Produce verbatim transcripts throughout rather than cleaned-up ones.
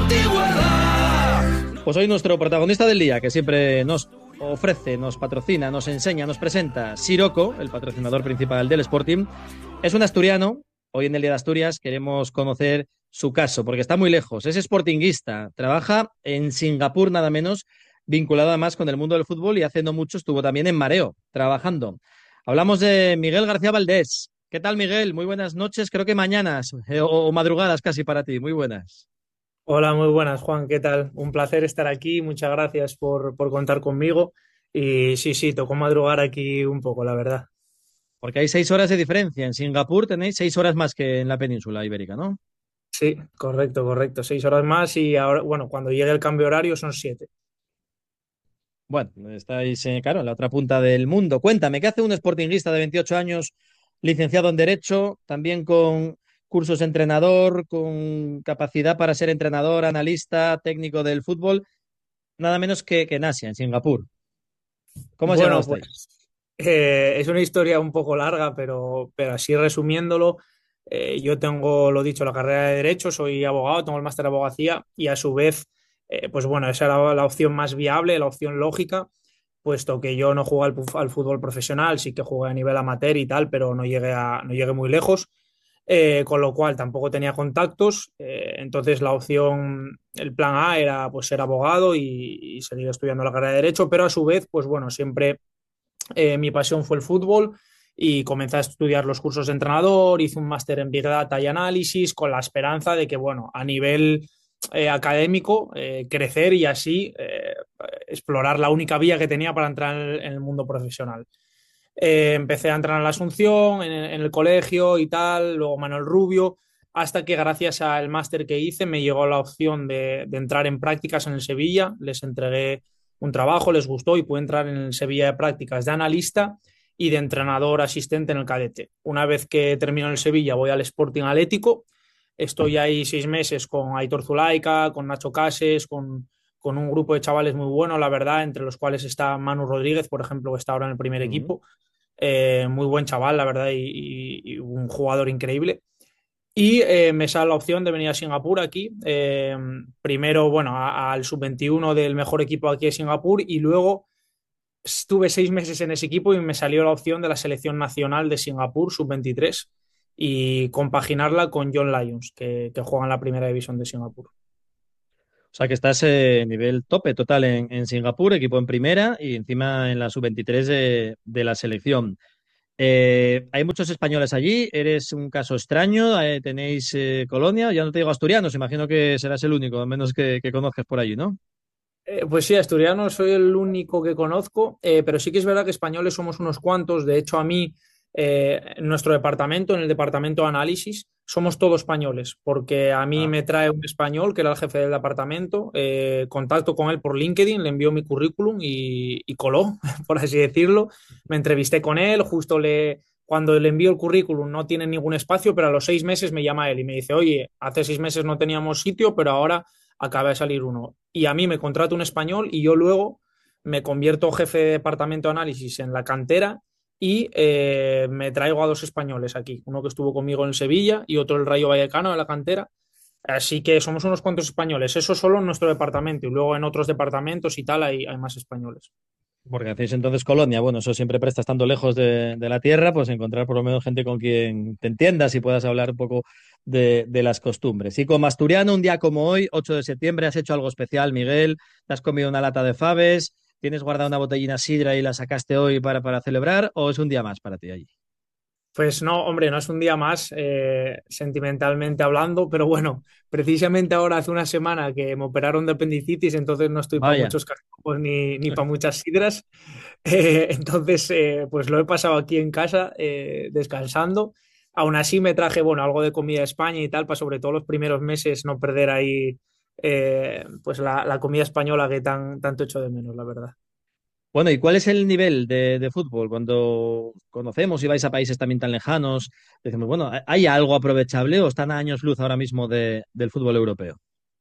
Pues hoy nuestro protagonista del día, que siempre nos ofrece, nos patrocina, nos enseña, nos presenta, Siroco, el patrocinador principal del Sporting, es un asturiano. Hoy en el Día de Asturias queremos conocer su caso, porque está muy lejos, es sportinguista, trabaja en Singapur nada menos, vinculado además con el mundo del fútbol, y hace no mucho estuvo también en Mareo, trabajando. Hablamos de Miguel García Valdés. ¿Qué tal, Miguel? Muy buenas noches, creo que mañanas eh, o, o madrugadas casi para ti, muy buenas. Hola, muy buenas, Juan. ¿Qué tal? Un placer estar aquí. Muchas gracias por, por contar conmigo. Y sí, sí, tocó madrugar aquí un poco, la verdad. Porque hay seis horas de diferencia. En Singapur tenéis seis horas más que en la península ibérica, ¿no? Sí, correcto, correcto. Seis horas más y ahora, bueno, cuando llegue el cambio horario son siete. Bueno, estáis, eh, claro, en la otra punta del mundo. Cuéntame, ¿qué hace un sportinguista de veintiocho años, licenciado en Derecho, también con cursos de entrenador, con capacidad para ser entrenador, analista, técnico del fútbol, nada menos que, que en Asia, en Singapur? ¿Cómo has llegado Bueno, hasta ahí? pues eh, es una historia un poco larga, pero, pero así resumiéndolo, eh, yo tengo, lo dicho, la carrera de Derecho, soy abogado, tengo el máster de abogacía y a su vez, eh, pues bueno, esa era la opción más viable, la opción lógica, puesto que yo no jugué al, pu- al fútbol profesional, sí que jugué a nivel amateur y tal, pero no llegué a, no llegué muy lejos, eh, con lo cual tampoco tenía contactos, eh, entonces la opción, el plan A era pues ser abogado y, y seguir estudiando la carrera de Derecho, pero a su vez, pues bueno, siempre eh, mi pasión fue el fútbol y comencé a estudiar los cursos de entrenador, hice un máster en Big Data y Análisis con la esperanza de que, bueno, a nivel eh, académico, eh, crecer y así eh, explorar la única vía que tenía para entrar en el, en el mundo profesional. Eh, empecé a entrenar en la Asunción, en, en el colegio y tal, luego Manuel Rubio, hasta que gracias al máster que hice me llegó la opción de, de entrar en prácticas en el Sevilla, les entregué un trabajo, les gustó y pude entrar en el Sevilla de prácticas de analista y de entrenador asistente en el cadete. Una vez que termino en el Sevilla voy al Sporting Atlético, estoy ahí seis meses con Aitor Zulaika, con Nacho Cases, con, con un grupo de chavales muy bueno, la verdad, entre los cuales está Manu Rodríguez, por ejemplo, que está ahora en el primer Ujú. equipo. Eh, muy buen chaval, la verdad, y, y, y un jugador increíble. Y eh, me sale la opción de venir a Singapur aquí. Eh, primero, bueno, a- al sub veintiuno del mejor equipo aquí de Singapur y luego estuve seis meses en ese equipo y me salió la opción de la selección nacional de Singapur sub veintitrés y compaginarla con John Lyons, que, que juega en la primera división de Singapur. O sea que estás eh, nivel tope total en, en Singapur, equipo en primera y encima en la sub veintitrés de, de la selección. Eh, hay muchos españoles allí, eres un caso extraño, eh, tenéis eh, colonia, ya no te digo asturianos, imagino que serás el único, a menos que, que conozcas por allí, ¿no? Eh, pues sí, asturiano soy el único que conozco, eh, pero sí que es verdad que españoles somos unos cuantos. De hecho, a mí, eh, en nuestro departamento, en el departamento de análisis, somos todos españoles, porque a mí Ah. me trae un español que era el jefe del departamento, eh, contacto con él por LinkedIn, le envió mi currículum y, y coló, por así decirlo. Me entrevisté con él, justo le, cuando le envío el currículum no tiene ningún espacio, pero a los seis meses me llama él y me dice, oye, hace seis meses no teníamos sitio, pero ahora acaba de salir uno. Y a mí me contrata un español y yo luego me convierto jefe de departamento de análisis en la cantera y eh, me traigo a dos españoles aquí, uno que estuvo conmigo en Sevilla y otro el Rayo Vallecano de la cantera. Así que somos unos cuantos españoles, eso solo en nuestro departamento y luego en otros departamentos y tal hay, hay más españoles. Porque hacéis entonces colonia. Bueno, eso siempre presta estando lejos de, de la tierra, pues encontrar por lo menos gente con quien te entiendas y puedas hablar un poco de, de las costumbres. Y como asturiano, un día como hoy, ocho de septiembre, ¿has hecho algo especial, Miguel? ¿Te has comido una lata de faves? ¿Tienes guardada una botellina sidra y la sacaste hoy para, para celebrar? ¿O es un día más para ti allí? Pues no, hombre, no es un día más, eh, sentimentalmente hablando, pero bueno, precisamente ahora hace una semana que me operaron de apendicitis, entonces no estoy para Vaya. muchos cascos ni, ni para muchas sidras. Eh, entonces, eh, pues lo he pasado aquí en casa, eh, descansando. Aún así me traje, bueno, algo de comida de España y tal, para sobre todo los primeros meses no perder ahí, eh, pues la, la comida española que tan, tanto echo de menos, la verdad. Bueno, ¿y cuál es el nivel de, de fútbol? Cuando conocemos y vais a países también tan lejanos, decimos, bueno, ¿hay algo aprovechable o están a años luz ahora mismo de- del fútbol europeo?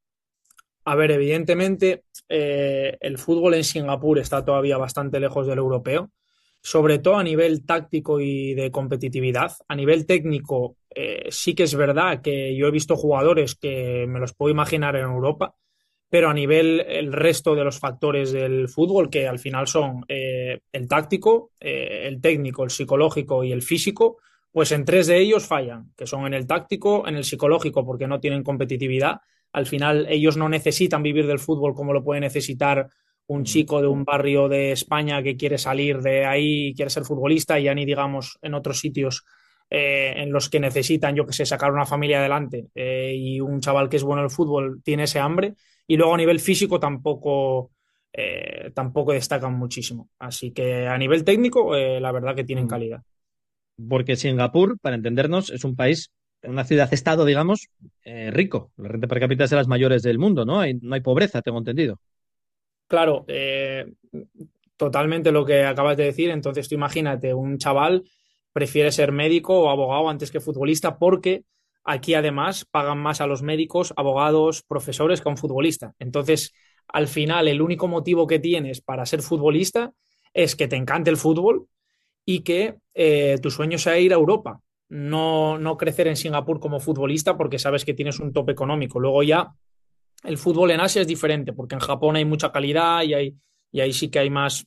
A ver, evidentemente, eh, el fútbol en Singapur está todavía bastante lejos del europeo. sobre todo a nivel táctico y de competitividad. A nivel técnico, eh, sí que es verdad que yo he visto jugadores que me los puedo imaginar en Europa, pero a nivel el resto de los factores del fútbol, que al final son eh, el táctico, eh, el técnico, el psicológico y el físico, pues en tres de ellos fallan, que son en el táctico, en el psicológico porque no tienen competitividad. Al final ellos no necesitan vivir del fútbol como lo puede necesitar un Mm. chico de un barrio de España que quiere salir de ahí, quiere ser futbolista y ya ni digamos en otros sitios eh, en los que necesitan, yo que sé, sacar una familia adelante eh, y un chaval que es bueno en el fútbol tiene ese hambre y luego a nivel físico tampoco, eh, tampoco destacan muchísimo. Así que a nivel técnico, eh, la verdad que tienen Mm. calidad. Porque Singapur, para entendernos, es un país, una ciudad-estado, digamos, eh, rico. La renta per cápita es de las mayores del mundo, ¿no? Hay, no hay pobreza, tengo entendido. Claro, eh, totalmente lo que acabas de decir. Entonces tú imagínate, un chaval prefiere ser médico o abogado antes que futbolista porque aquí además pagan más a los médicos, abogados, profesores que a un futbolista. Entonces, al final, el único motivo que tienes para ser futbolista es que te encante el fútbol y que eh, tu sueño sea ir a Europa. No, no crecer en Singapur como futbolista porque sabes que tienes un tope económico. Luego ya el fútbol en Asia es diferente porque en Japón hay mucha calidad y, hay, y ahí sí que hay más,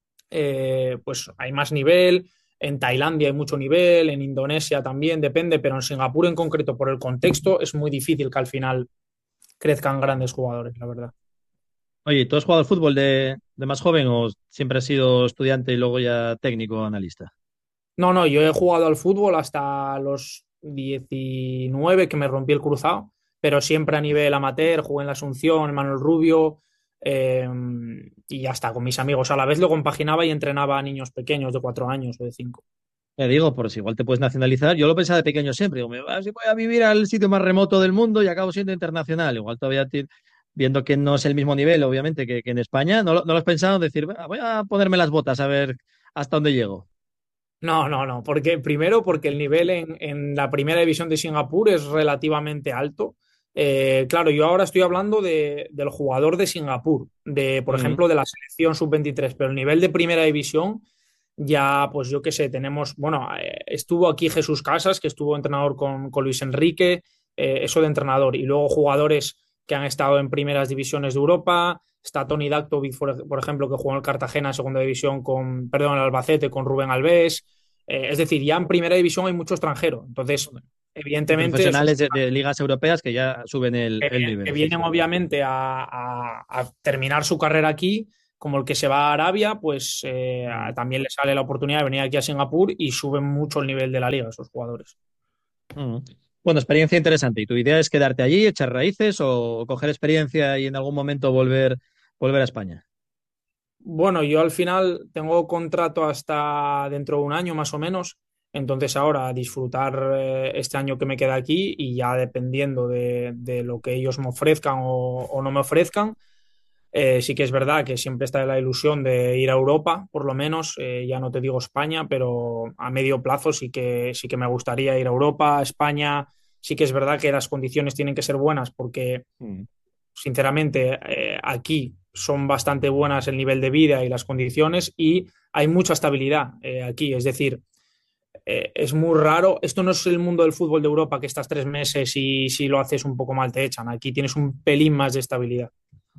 eh, pues hay más nivel. En Tailandia hay mucho nivel, en Indonesia también, depende, pero en Singapur en concreto, por el contexto, es muy difícil que al final crezcan grandes jugadores, la verdad. Oye, ¿tú has jugado al fútbol de, de más joven o siempre has sido estudiante y luego ya técnico analista? No, no, yo he jugado al fútbol hasta los diecinueve que me rompí el cruzado, pero siempre a nivel amateur, jugué en la Asunción, en Manuel Rubio, eh, y ya está, con mis amigos. A la vez lo compaginaba y entrenaba a niños pequeños de cuatro años o de cinco. Te digo, por si igual te puedes nacionalizar. Yo lo pensaba de pequeño siempre. Digo, me va, si voy a vivir al sitio más remoto del mundo y acabo siendo internacional. Igual todavía ti- viendo que no es el mismo nivel, obviamente, que, que en España. ¿No, lo- no lo has pensado? Decir, "Va, voy a ponerme las botas a ver hasta dónde llego". No, no, no, porque primero porque el nivel en, en la primera división de Singapur es relativamente alto. Eh, claro, yo ahora estoy hablando de, del jugador de Singapur, de, por Mm. ejemplo, de la selección sub veintitrés, pero el nivel de primera división ya, pues yo qué sé, tenemos, bueno, eh, estuvo aquí Jesús Casas, que estuvo entrenador con, con Luis Enrique, eh, eso de entrenador, y luego jugadores que han estado en primeras divisiones de Europa. Está Tony Daktovic, por, por ejemplo, que jugó en el Cartagena en segunda división con, perdón, en el Albacete con Rubén Alves. Eh, es decir, ya en primera división hay mucho extranjero. Entonces, Y evidentemente, esos profesionales de, de ligas europeas que ya suben el, que, el que nivel. vienen obviamente a, a, a, terminar su carrera aquí, como el que se va a Arabia, pues eh, Mm. también le sale la oportunidad de venir aquí a Singapur y suben mucho el nivel de la liga esos jugadores. Mm. Bueno, experiencia interesante. ¿Y tu idea es quedarte allí, echar raíces o coger experiencia y en algún momento volver, volver a España? Bueno, yo al final tengo contrato hasta dentro de un año más o menos, entonces ahora disfrutar eh, este año que me queda aquí y ya dependiendo de, de lo que ellos me ofrezcan o, o no me ofrezcan, eh, sí que es verdad que siempre está la ilusión de ir a Europa, por lo menos, eh, ya no te digo España, pero a medio plazo sí que, sí que me gustaría ir a Europa, a España. Sí que es verdad que las condiciones tienen que ser buenas porque Mm. sinceramente, eh, aquí son bastante buenas el nivel de vida y las condiciones y hay mucha estabilidad eh, aquí. Es decir, eh, es muy raro. Esto no es el mundo del fútbol de Europa que estás tres meses y si lo haces un poco mal te echan. Aquí tienes un pelín más de estabilidad.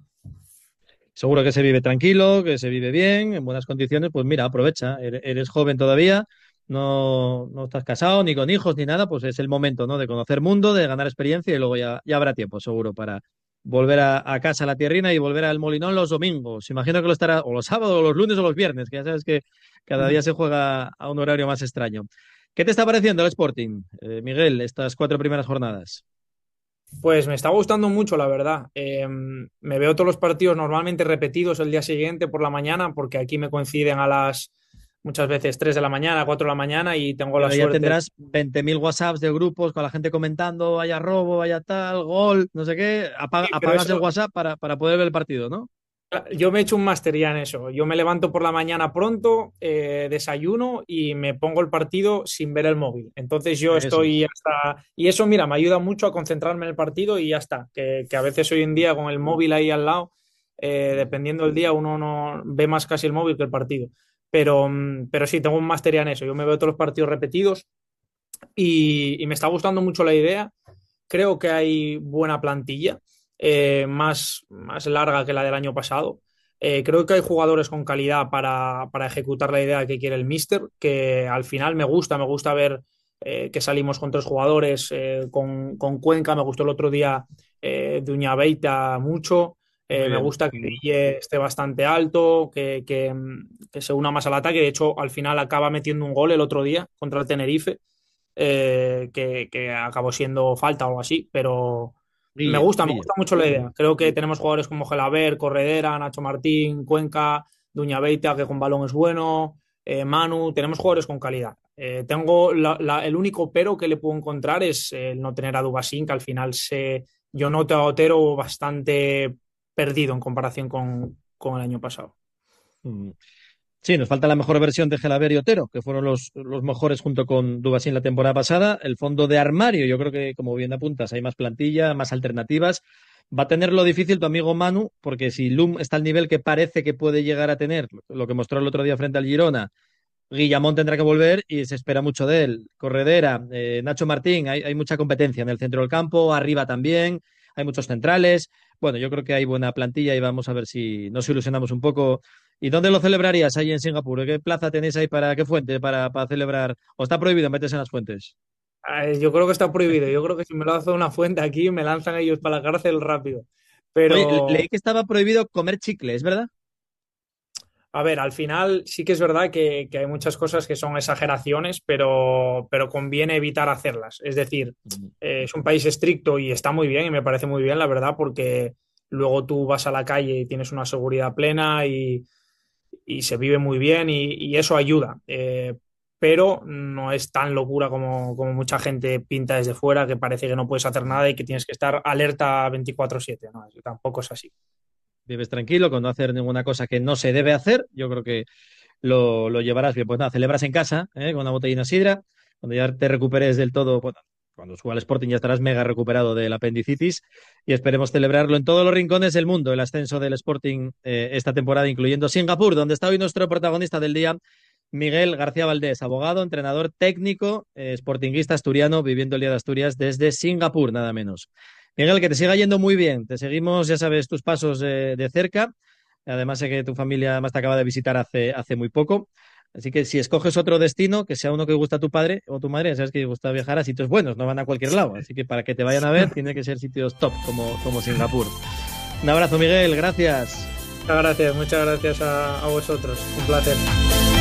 Seguro que se vive tranquilo, que se vive bien, en buenas condiciones. Pues mira, aprovecha. Ere- Eres joven todavía, no, no estás casado ni con hijos ni nada, pues es el momento, ¿no? De conocer mundo, de ganar experiencia y luego ya, ya habrá tiempo, seguro, para volver a, a casa, a la tierrina y volver al Molinón los domingos. Imagino que lo estará o los sábados, o los lunes o los viernes, que ya sabes que cada día se juega a un horario más extraño. ¿Qué te está pareciendo el Sporting, eh, Miguel, estas cuatro primeras jornadas? Pues me está gustando mucho, la verdad. Eh, me veo todos los partidos normalmente repetidos el día siguiente por la mañana, porque aquí me coinciden a las muchas veces tres de la mañana, cuatro de la mañana y tengo la Pero ya suerte. tendrás veinte mil WhatsApps de grupos con la gente comentando, vaya robo, vaya tal, gol, no sé qué. Apaga- Sí, pero apagas el eso, WhatsApp para, para poder ver el partido, ¿no? yo me he hecho un máster ya en eso. Yo me levanto por la mañana pronto, eh, desayuno y me pongo el partido sin ver el móvil. Entonces yo Eso estoy es. hasta... Y eso, mira, me ayuda mucho a concentrarme en el partido y ya está. Que, que a veces hoy en día con el móvil ahí al lado, eh, dependiendo del día, uno no ve más casi el móvil que el partido. pero, pero sí, tengo un máster ya en eso. Yo me veo todos los partidos repetidos y, y me está gustando mucho la idea. Creo que hay buena plantilla, eh, más, más larga que la del año pasado. Eh, creo que hay jugadores con calidad para, para ejecutar la idea que quiere el míster, que al final me gusta, me gusta ver eh, que salimos con tres jugadores, eh, con, con Cuenca, me gustó el otro día eh, de Uñabeita mucho. Muy Eh, me bien. gusta que Guille esté bastante alto, que, que, que se una más al ataque. De hecho, al final acaba metiendo un gol el otro día contra el Tenerife, eh, que, que acabó siendo falta o algo así, pero me Guille, gusta, me Guille. gusta mucho la idea. Creo que tenemos jugadores como Gelaber, Corredera, Nacho Martín, Cuenca, Duñabeita, que con balón es bueno, eh, Manu, tenemos jugadores con calidad. Eh, tengo la, la, el único pero que le puedo encontrar es el no tener a Dubasín, que al final se, yo noto a Otero bastante perdido en comparación con, con el año pasado. Mm. Sí, nos falta la mejor versión de Gelaber y Otero, que fueron los, los mejores junto con Dubasín la temporada pasada. El fondo de armario, yo creo que, como bien apuntas, hay más plantilla, más alternativas. Va a tener lo difícil tu amigo Manu, porque si Lum está al nivel que parece que puede llegar a tener, lo que mostró el otro día frente al Girona, Guillamón tendrá que volver y se espera mucho de él. Corredera, eh, Nacho Martín, hay, hay mucha competencia en el centro del campo, arriba también, hay muchos centrales. Bueno, yo creo que hay buena plantilla y vamos a ver si nos ilusionamos un poco. ¿Y dónde lo celebrarías ahí en Singapur? ¿Qué plaza tenéis ahí para qué fuente para, para celebrar? ¿O está prohibido meterse en las fuentes? Eh, Yo creo que está prohibido. Yo creo que si me lo hace una fuente aquí, me lanzan ellos para la cárcel rápido. Oye, le- Pero, leí que estaba prohibido comer chicle, ¿es verdad? a ver, al final sí que es verdad que, que hay muchas cosas que son exageraciones, pero, pero conviene evitar hacerlas. Es decir, Mm. eh, es un país estricto y está muy bien y me parece muy bien, la verdad, porque luego tú vas a la calle y tienes una seguridad plena y, y se vive muy bien y, y eso ayuda. Eh, pero no es tan locura como, como mucha gente pinta desde fuera, que parece que no puedes hacer nada y que tienes que estar alerta veinticuatro siete. No, tampoco es así. Vives tranquilo, con no hacer ninguna cosa que no se debe hacer. Yo creo que lo, lo llevarás bien. Pues nada, celebras en casa, ¿eh? Con una botellina de sidra. Cuando ya te recuperes del todo, bueno, cuando suba al Sporting ya estarás mega recuperado del apendicitis y esperemos celebrarlo en todos los rincones del mundo, el ascenso del Sporting eh, esta temporada, incluyendo Singapur, donde está hoy nuestro protagonista del día, Miguel García Valdés, abogado, entrenador técnico, eh, sportinguista asturiano, viviendo el día de Asturias desde Singapur, nada menos. Miguel, que te siga yendo muy bien. Te seguimos, ya sabes, tus pasos eh, de cerca. Además, sé que tu familia además te acaba de visitar hace, hace muy poco. Así que si escoges otro destino, que sea uno que gusta a tu padre o tu madre, ya sabes que gusta viajar a sitios buenos, no van a cualquier lado. Así que para que te vayan a ver, tiene que ser sitios top, como, como Singapur. Un abrazo, Miguel, gracias. Muchas gracias, muchas gracias a, a vosotros. Un placer.